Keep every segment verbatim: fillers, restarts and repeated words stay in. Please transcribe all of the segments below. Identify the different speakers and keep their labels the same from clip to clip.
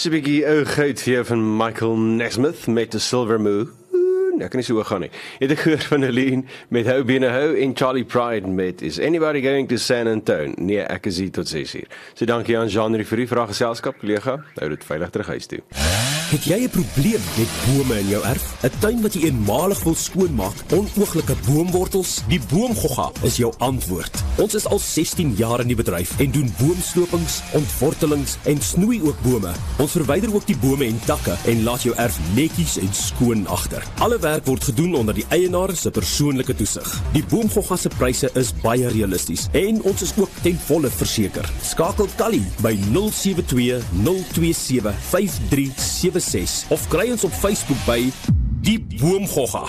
Speaker 1: Dis 'n bietjie ou goud weer van Michael Nesmith met The Silver Moon. Nou, kan nie so gaan nie. Het ek gehoor van Helene met Hou Bene Hou en Charlie Pride met Is Anybody Going to San Antonio? Nee, ek is hier tot ses uur. So dankie aan Jean Rivierie vir haar geselskap, kollega. Hou dit veilig terug huis toe.
Speaker 2: Het jy 'n probleem met bome in jou erf? 'n Tuin wat jy eenmalig wil skoonmaak, onooglike boomwortels? Die Boomgogga is jou antwoord. Ons is al sestien jaar in die bedryf en doen boomslopings, ontwortelings en snoei ook bome. Ons verwyder ook die bome en takke en laat jou erf netjies en skoon agter. Alle werk word gedoen onder die eienaar se persoonlike toesig. Die Boomgogga se pryse is baie realisties en ons is ook ten volle verseker. Skakel Kali by nul sewe twee nul twee sewe vyf drie sewe ses of kry ons op Facebook by Die Boomgogga.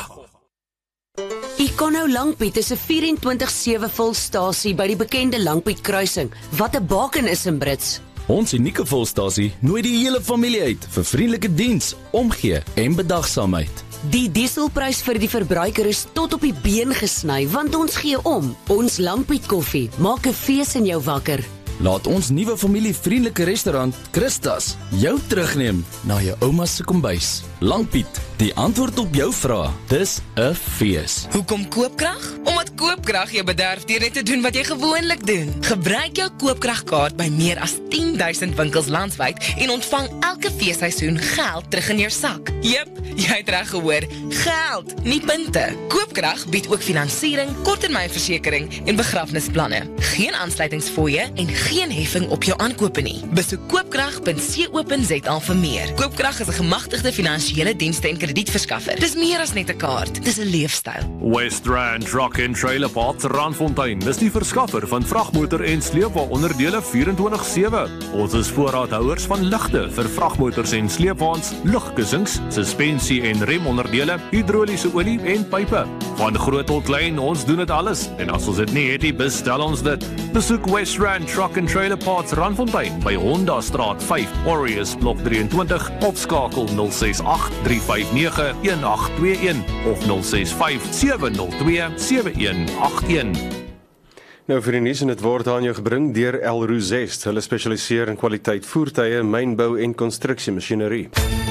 Speaker 3: Econo Langpiet is 'n vyf-en-twintig sewe volstasie by die bekende Langpiet kruising. Wat 'n baken is in Brits.
Speaker 4: Ons unieke volstasie nooi die hele familie uit vir vriendelike diens, omgee en bedagsaamheid.
Speaker 3: Die dieselprys vir die verbruiker is tot op die been gesny, want ons gee om. Ons Langpiet koffie maak 'n fees in jou wakker.
Speaker 4: Laat ons nuwe familievriendelike restaurant Christas jou terugneem na jou ouma se kombuis. Langpiet, die antwoord op jou vrae. Dis 'n fees.
Speaker 5: Hoekom koopkrag? Omdat koopkrag jou bederf deur net te doen wat jy gewoonlik doen. Gebruik jou koopkragkaart by meer as tien duisend winkels landwyd en ontvang elke feesseisoen geld terug in jou sak. Jep, jy het reg gehoor, geld, nie punte. Koopkrag bied ook finansiering, korttermynversekering en begrafnisplanne. Geen aansluitingsfooie en geen heffing op jou aankope nie. Besoek koopkrag punt co punt za vir meer. Koopkrag is 'n gemagtigde finansiële dienste en kredietverskaffer. Dis meer as net 'n kaart, dis 'n leefstyl.
Speaker 6: West Rand Truck and Trailer Parts Randfontein is die verskaffer van vragmotor en sleepwa onderdele vierentwintig sewe. Ons is voorraadhouers van ligte vir vragmotors en sleepwaens, lugkussings, suspensie en remonderdele, hidroliese olie en pype. Van groot tot klein, ons doen dit alles. En as ons dit nie het nie, bestel ons dit. Besoek West Rand Truck and Trailer Parts Randfontein by Honda Straat vyf, Aureus Blok drieëntwintig of skakel nul ses agt drie vyf nege een agt twee een of nul ses vyf sewe nul twee sewe een agt een.
Speaker 1: Nou vir die nuus en dit word aan jou gebring deur El Rosest. Hulle spesialiseer in kwaliteit voertuie, mynbou en konstruksiemasjinerie.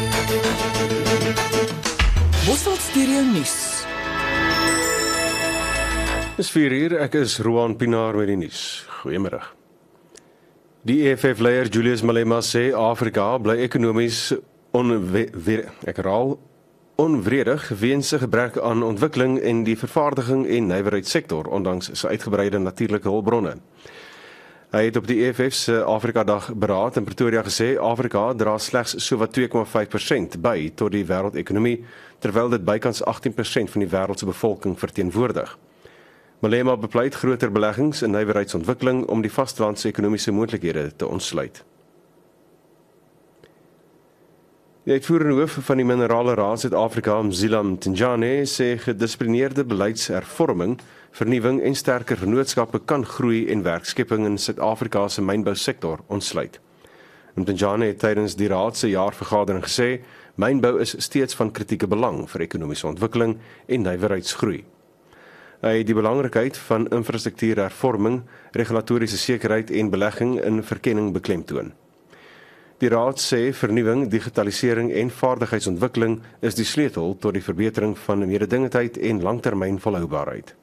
Speaker 7: Bosveld Stereo Nuus.
Speaker 1: Dis vier uur, ek is Roan Pinaar met die nuus. Goeiemôre. Die E F F-leier Julius Malema sê Afrika bly ekonomies onwe- ek herhaal, onvredig weens 'n gebrek aan ontwikkeling in die vervaardiging en nywerheidssektor, ondanks sy uitgebreide natuurlike hulpbronne. Hy het op die E F F se Afrika-dag beraad in Pretoria gesê Afrika dra slegs sowat twee komma vyf persent by tot die wêreldekonomie, terwyl dit bykans agttien persent van die wêreld se bevolking verteenwoordig. Malema bepleit groter beleggings in nywerheidsontwikkeling om die vasteland se ekonomiese moontlikhede te ontsluit. Die uitvoerende hoof van die Minerale Raad Suid-Afrika, Mzila Mthenjane, sê gedissiplineerde beleidshervorming, vernuwing en sterker vennootskappe kan groei en werkskepping in Suid-Afrika se mynbousektor ontsluit. Mthenjane het tydens die raad se jaarvergadering gesê, mynbou is steeds van kritieke belang vir ekonomiese ontwikkeling en nywerheidsgroei. Hy het die belangrikheid van infrastruktuurhervorming, regulatoriese sekerheid en belegging in verkenning beklemtoon. Die raad sê vernuwing, digitalisering en vaardigheidsontwikkeling is die sleutel tot die verbetering van mededingendheid en langtermyn volhoubaarheid.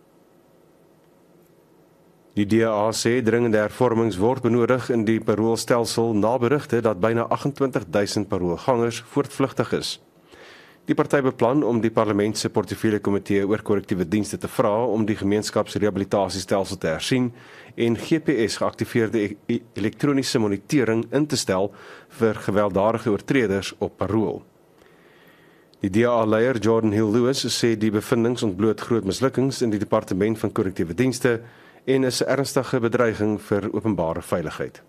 Speaker 1: Die D A sê dringende hervormings word benodig in die paroolstelsel na berigte dat byna agentwintig duisend paroolgangers voortvlugtig is. Die party beplan om die parlement se portefeulje komitee oor korrektiewe dienste te vra om die gemeenskapsrehabilitasiestelsel te hersien en G P S geaktiveerde e elektroniese monitering in te stel vir gewelddadige oortreders op parool. Die D A-leier Jordan Hill-Lewis sê die bevindings ontbloot groot mislukkings in die departement van korrektiewe dienste en is 'n ernstige bedreiging vir openbare veiligheid.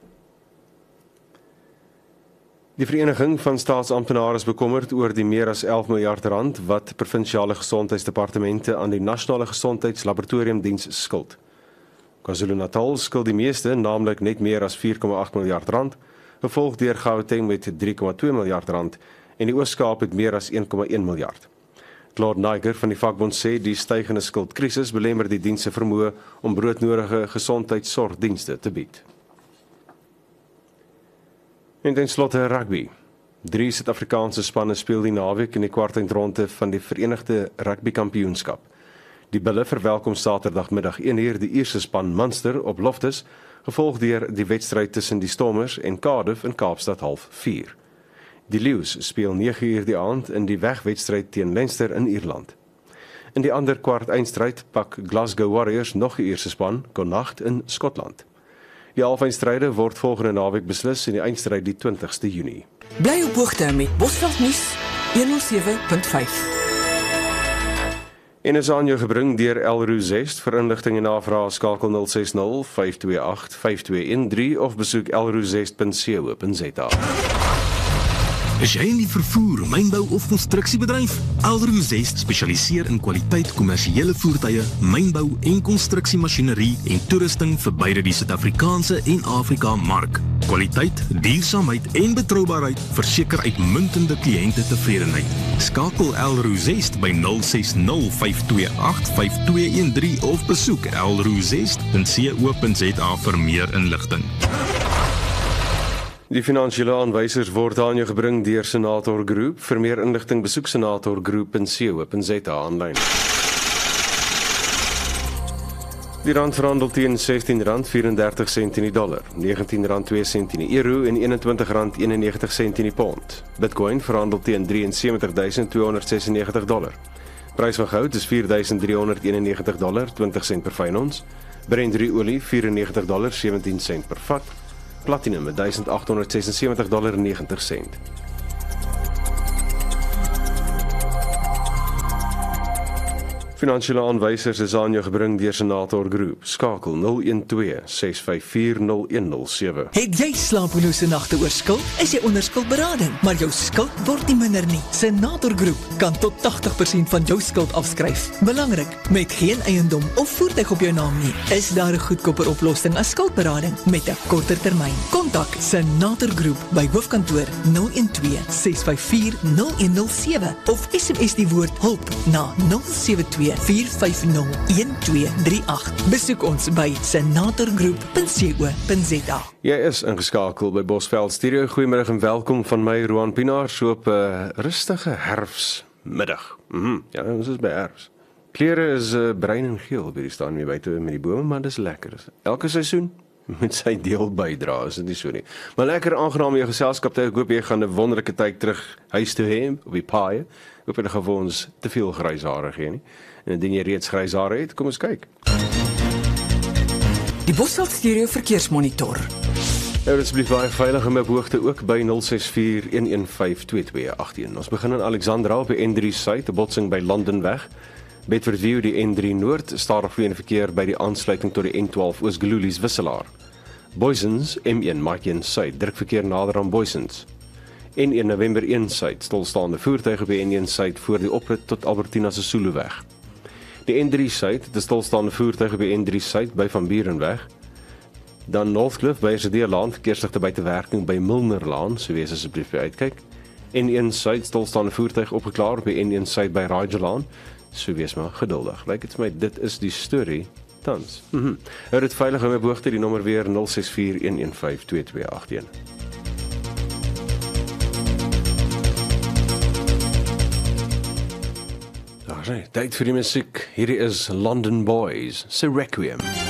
Speaker 1: Die Vereniging van Staatsamptenare is bekommerd oor die meer as elf miljard rand wat provinsiale gesondheidsdepartemente aan die Nasionale Gesondheidslaboratoriumdiens skuld. KwaZulu-Natal skuld die meeste, naamlik net meer as vier komma agt miljard rand, gevolg deur Gauteng met drie komma twee miljard rand en die Oos-Kaap het meer as een komma een miljard. Claude Niger van die vakbond sê die stygende skuldkrisis belemmer die diens se vermoë om broodnodige gesondheidsorgdienste te bied. En ten slotte rugby. Drie Suid-Afrikaanse spanne speel die naweek in die kwartfinale van die Verenigde Rugby Kampioenskap. Die Bulle verwelkom Saterdagmiddag een uur die eerste span Munster op Loftus, gevolg deur die wedstryd tussen die Stormers en Cardiff in Kaapstad half vier. Die Lions speel nege uur die aand in die wegwedstryd teen Leinster in Ierland. In die ander kwart eindstryd pak Glasgow Warriors nog 'n eerste span, Connacht in Skotland. Die halfeindstryde word volgende naweek beslis en die eindstryd die twintigste Junie.
Speaker 7: Bly op hoogte met Bosveld Nuus honderdsewe punt vyf.
Speaker 1: En is aan jou gebring deur Elroo Zest. Vir inligting en navrae skakel nul ses nul vyf twee agt vyf twee een drie of besoek elroozest punt co punt za.
Speaker 8: Is jy in die vervoer, mynbou of konstruksiebedryf? Elroo Zest spesialiseer in kwaliteit kommersiële voertuie, mynbou en konstruksiemasjinerie en toerusting vir beide die Suid-Afrikaanse en Afrika mark. Kwaliteit, duursaamheid en betroubaarheid verseker uitmuntende kliënte tevredenheid. Skakel Elroo Zest by nul ses nul vyf twee agt vyf twee een drie of besoek elroozest punt co punt za vir meer inligting.
Speaker 1: Die finansiële aanwysers word aan jou gebring deur Senator Groep. Vir meer inligting besoek senator groep punt co punt za aanlyn. Die rand verhandel teen sestien rand vyf-en-dertig sent in die dollar, negentien rand twee sent in die euro en eenentwintig rand eenennegentig sent in die pond. Bitcoin verhandel teen drie en sewentig duisend tweehonderd sesennegentig dollar. Prys van goud is vier duisend driehonderd eenennegentig dollar, twintig sent per fyn ons. Brent olie vyf en negentig dollar, sewentien sent per vat. Platinum duisend agthonderd sesensewentig dollar negentig sent. Finansiële aanwysers is aan jou gebring deur Senator Groep. Skakel nul een twee ses vyf vier nul een nul sewe.
Speaker 7: Het jy slapelose nagte oor skuld? Is jy onder skuldberading, maar jou skuld word nie minder nie. Senator Groep kan tot tagtig persent van jou skuld afskryf. Belangrik, met geen eiendom of voertuig op jou naam nie, is daar 'n goedkoper oplossing as skuldberading met 'n korter termyn. Kontak Senator Groep by hoofkantoor nul een twee ses vyf vier nul een nul sewe of S M S die woord hulp na nul sewe twee vier vyf nul een twee drie agt. Besoek ons by senator groep punt co punt za.
Speaker 1: Jy is ingeskakel by Bosveld Studio. Goeiemiddag en welkom van my Roan Pinaar so op 'n uh, rustige herfsmiddag. Mhm. Ja, ons is by herfs. Kleure is uh, bruin en geel, by die staan weer buite met die bome, maar dis lekker. Elke seisoen met sy deel bydra, is dit nie so nie. Maar lekker aangenaam jou geselskap te. Ek hoop jy gaan 'n wonderlike tyd terug huis toe hê op die paaie. Hoop jy gaan vir ons te veel grys hare gee nie. En indien jy reeds grys hare het, kom ons kyk.
Speaker 7: Die Bosveld Stereo Verkeersmonitor.
Speaker 1: Nou, asseblief baie veilig en op hoogte ook by nul ses vier een een vyf twee twee agt een. Ons begin in Alexandra op die N drie Suid, 'n botsing by Londenweg. Bedford View die N drie Noord, stadig vloeiende verkeer by die aansluiting tot die N twaalf Oos-Gululies wisselaar. Boysens M een Mike een Suid, drukverkeer nader aan Boysens. N een November een Suid, stilstaande voertuig op die N een Suid voor die oprit tot Albertina se Suleweg. Die N drie Suid, die stilstaande voertuig op die N drie Suid by Van Burenweg. Dan Northcliffe by Sedeerlaan, verkeersligte buite werking by Milnerlaan, so wees asseblief by uitkyk. N een Suid, stilstaande voertuig opgeklaar op die N een Suid by Rajalaan, so wees maar geduldig. Lyk dit vir my, dit is die storie tans. Mhm. Hou dit veilig in my boogte, die nommer weer nul ses vier een een vyf twee twee agt een. Daar sê, tyd vir die musiek. Hierdie is London Boys, se Requiem.